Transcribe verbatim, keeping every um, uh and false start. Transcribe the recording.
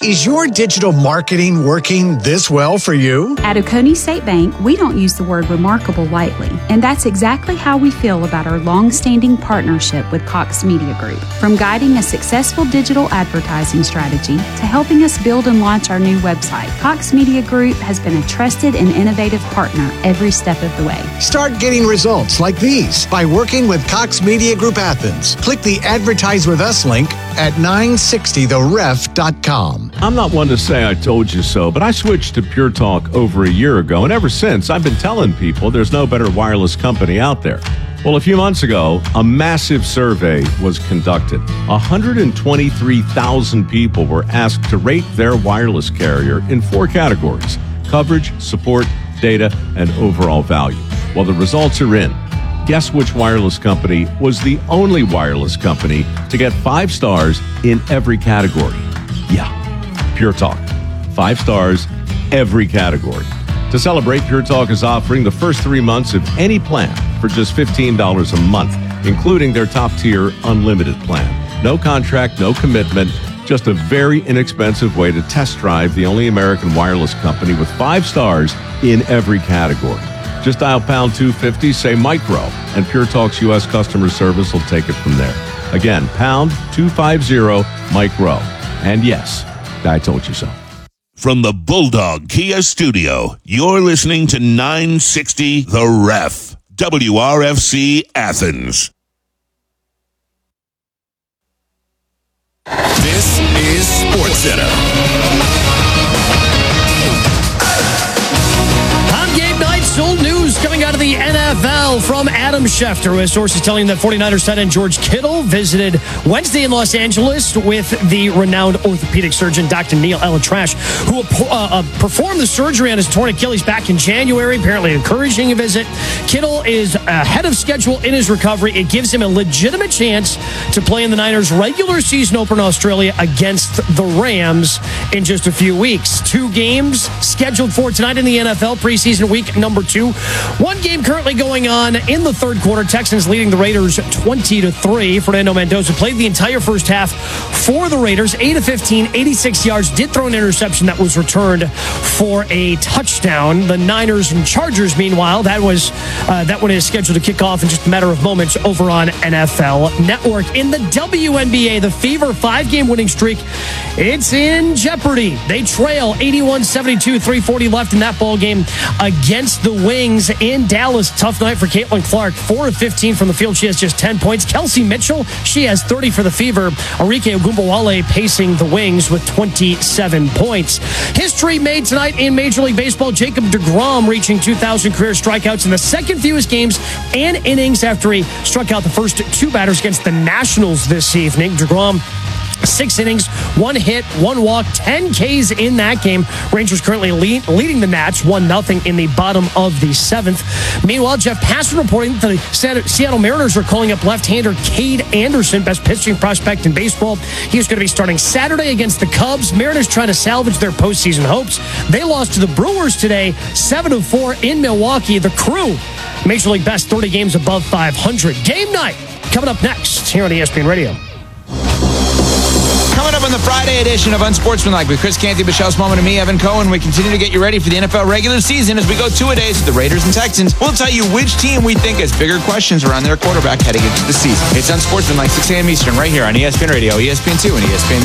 Is your digital marketing working this well for you? At Oconee State Bank, we don't use the word remarkable lightly, and that's exactly how we feel about our long-standing partnership with Cox Media Group. From guiding a successful digital advertising strategy to helping us build and launch our new website, Cox Media Group has been a trusted and innovative partner every step of the way. Start getting results like these by working with Cox Media Group Athens. Click the Advertise With Us link at nine sixty the ref dot com. I'm not one to say I told you so, but I switched to Pure Talk over a year ago, and ever since, I've been telling people there's no better wireless company out there. Well, a few months ago, a massive survey was conducted. one hundred twenty-three thousand people were asked to rate their wireless carrier in four categories: coverage, support, data, and overall value. Well, the results are in. Guess which wireless company was the only wireless company to get five stars in every category? Yeah, Pure Talk. Five stars, every category. To celebrate, Pure Talk is offering the first three months of any plan for just fifteen dollars a month, including their top-tier unlimited plan. No contract, no commitment, just a very inexpensive way to test drive the only American wireless company with five stars in every category. Just dial pound two fifty, say micro, and Pure Talk's U S customer service will take it from there. Again, pound two fifty, micro. And yes, I told you so. From the Bulldog Kia Studio, you're listening to nine sixty The Ref, W R F C Athens. This is SportsCenter. Old news coming out of the N F L from Adam Schefter, with sources telling that 49ers tight end George Kittle visited Wednesday in Los Angeles with the renowned orthopedic surgeon Doctor Neil ElAttrache, who uh, uh, performed the surgery on his torn Achilles back in January, apparently encouraging a visit. Kittle is ahead of schedule in his recovery. It gives him a legitimate chance to play in the Niners' regular season opener in Australia against the Rams in just a few weeks. Two games scheduled for tonight in the N F L preseason week number two. One game currently going on in the third quarter. Texans leading the Raiders twenty to three. Fernando Mendoza played the entire first half for the Raiders. eight of fifteen, eighty-six yards. Did throw an interception that was returned for a touchdown. The Niners and Chargers, meanwhile, that was uh, that one is scheduled to kick off in just a matter of moments over on N F L Network. In the W N B A, the Fever five-game winning streak, it's in jeopardy. They trail eighty-one seventy-two, three forty left in that ball game against the Wings in Dallas. Tough night for Caitlin Clark. four of fifteen from the field. She has just ten points. Kelsey Mitchell, she has thirty for the Fever. Arike Ogunbowale pacing the Wings with twenty-seven points. History made tonight in Major League Baseball. Jacob deGrom reaching two thousand career strikeouts in the second fewest games and innings after he struck out the first two batters against the Nationals this evening. deGrom, Six innings, one hit, one walk, ten Ks in that game. Rangers currently lead, leading the Nats one nothing in the bottom of the seventh. Meanwhile, Jeff Passan reporting that the Seattle Mariners are calling up left-hander Cade Anderson, best pitching prospect in baseball. He's going to be starting Saturday against the Cubs. Mariners trying to salvage their postseason hopes. They lost to the Brewers today, seven to four in Milwaukee. The Crew, Major League best, thirty games above five hundred. Game night coming up next here on E S P N Radio. Coming up on the Friday edition of Unsportsmanlike with Chris Canty, Michelle Smallman, and me, Evan Cohen. We continue to get you ready for the N F L regular season as we go two-a-days with the Raiders and Texans. We'll tell you which team we think has bigger questions around their quarterback heading into the season. It's Unsportsmanlike, six a.m. Eastern, right here on E S P N Radio, E S P N two, and E S P N